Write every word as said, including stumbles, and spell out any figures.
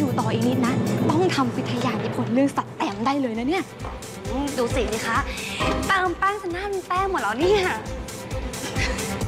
อยู่ต่ออีกนิดนะ ต้องทำวิทยานิพนธ์เรื่องสัตว์แต้มได้เลยนะเนี่ยดูสิสิคะเติมแป้งจนหน้ามันแต้มหมดแล้วเนี่ย